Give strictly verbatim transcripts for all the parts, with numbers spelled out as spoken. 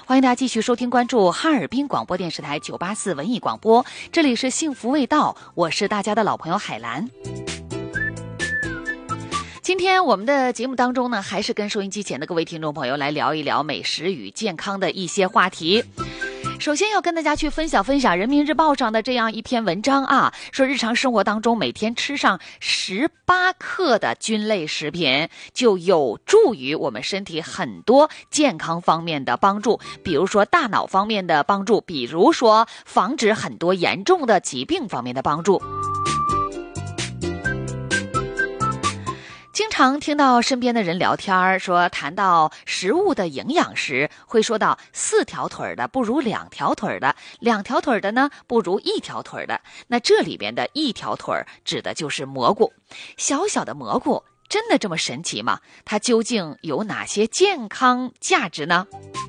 欢迎大家继续收听关注哈尔滨广播电视台九八四文艺广播，这里是幸福味道，我是大家的老朋友海兰。今天我们的节目当中呢，还是跟收音机前的各位听众朋友来聊一聊美食与健康的一些话题。首先要跟大家去分享分享人民日报上的这样一篇文章啊，说日常生活当中每天吃上十八克的菌类食品，就有助于我们身体很多健康方面的帮助，比如说大脑方面的帮助，比如说防止很多严重的疾病方面的帮助。经常听到身边的人聊天，说谈到食物的营养时，会说到四条腿的不如两条腿的，两条腿的呢不如一条腿的。那这里边的一条腿指的就是蘑菇。小小的蘑菇真的这么神奇吗？它究竟有哪些健康价值呢？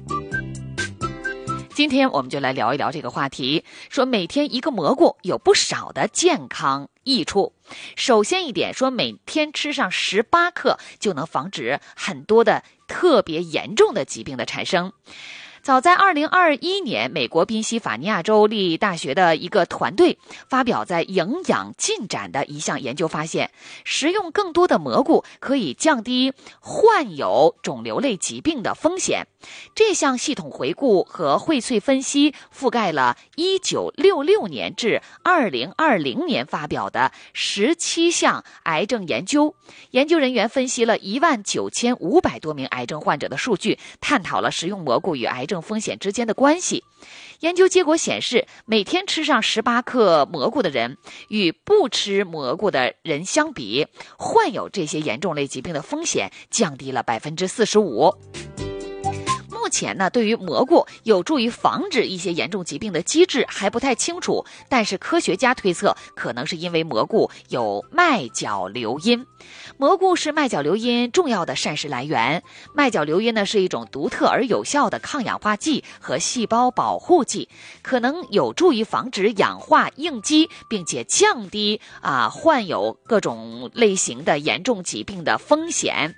今天我们就来聊一聊这个话题，说每天一个蘑菇有不少的健康益处。首先一点说，每天吃上十八克就能防止很多的特别严重的疾病的产生。早在二零二一年，美国宾夕法尼亚州立大学的一个团队发表在《营养进展》的一项研究发现，食用更多的蘑菇可以降低患有肿瘤类疾病的风险。这项系统回顾和荟萃分析覆盖了一九六六年至二零二零年发表的十七项癌症研究。研究人员分析了一万九千五百多名癌症患者的数据，探讨了食用蘑菇与癌症风险之间的关系。研究结果显示，每天吃上十八克蘑菇的人与不吃蘑菇的人相比，患有这些严重类疾病的风险降低了百分之四十五。目前呢，对于蘑菇有助于防止一些严重疾病的机制还不太清楚，但是科学家推测，可能是因为蘑菇有麦角硫因。蘑菇是麦角硫因重要的膳食来源。麦角硫因呢是一种独特而有效的抗氧化剂和细胞保护剂，可能有助于防止氧化应激，并且降低啊患有各种类型的严重疾病的风险。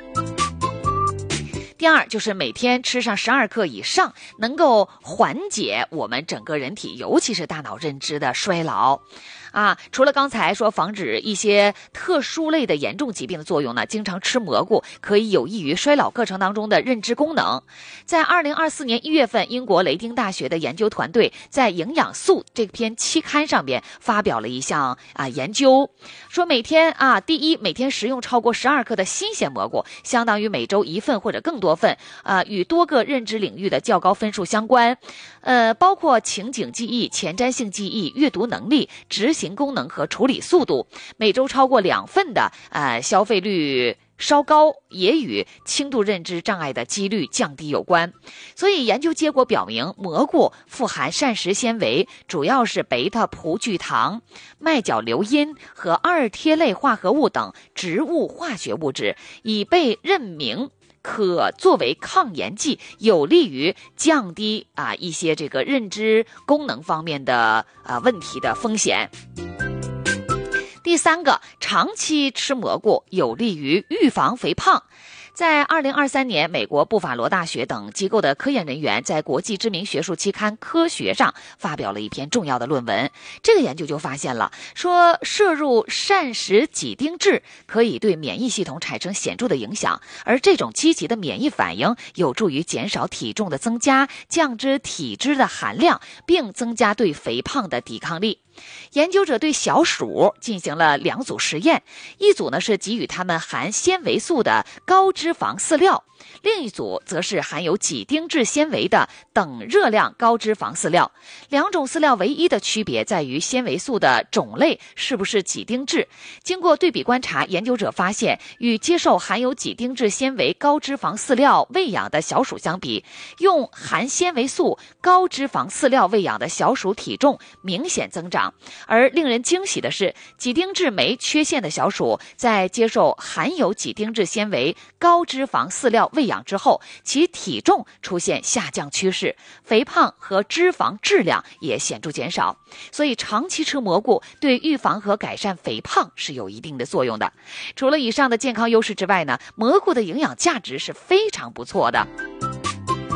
第二就是每天吃上十二克以上，能够缓解我们整个人体，尤其是大脑认知的衰老。啊，除了刚才说防止一些特殊类的严重疾病的作用呢，经常吃蘑菇可以有益于衰老过程当中的认知功能。在二零二四年一月份，英国雷丁大学的研究团队在营养素这篇期刊上边发表了一项啊研究，说每天啊，第一，每天食用超过十二克的新鲜蘑菇，相当于每周一份或者更多份，啊，与多个认知领域的较高分数相关，呃，包括情景记忆、前瞻性记忆、阅读能力、执行功能和处理速度。每周超过两份的呃消费率稍高，也与轻度认知障碍的几率降低有关。所以研究结果表明，蘑菇富含膳食纤维，主要是贝塔葡聚糖、麦角硫因和二萜类化合物等植物化学物质，已被认明可作为抗炎剂，有利于降低啊一些这个认知功能方面的啊问题的风险。第三个，长期吃蘑菇有利于预防肥胖。在二零二三年，美国布法罗大学等机构的科研人员在国际知名学术期刊《科学》上发表了一篇重要的论文。这个研究就发现了，说摄入膳食几丁质可以对免疫系统产生显著的影响，而这种积极的免疫反应有助于减少体重的增加，降低体脂的含量，并增加对肥胖的抵抗力。研究者对小鼠进行了两组实验，一组呢是给予它们含纤维素的高脂肪饲料，另一组则是含有几丁质纤维的等热量高脂肪饲料。两种饲料唯一的区别在于纤维素的种类是不是几丁质。经过对比观察，研究者发现，与接受含有几丁质纤维高脂肪饲料喂养的小鼠相比，用含纤维素高脂肪饲料喂养的小鼠体重明显增长。而令人惊喜的是，几丁质酶缺陷的小鼠在接受含有几丁质纤维高脂肪饲料喂养之后，其体重出现下降趋势，肥胖和脂肪质量也显著减少。所以长期吃蘑菇对预防和改善肥胖是有一定的作用的。除了以上的健康优势之外呢，蘑菇的营养价值是非常不错的。